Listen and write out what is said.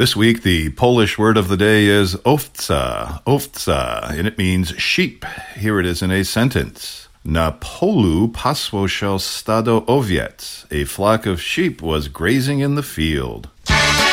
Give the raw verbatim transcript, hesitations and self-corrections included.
This week, the Polish word of the day is owca, owca, and it means sheep. Here it is in a sentence. Na polu pasło się stado owiec. A flock of sheep was grazing in the field.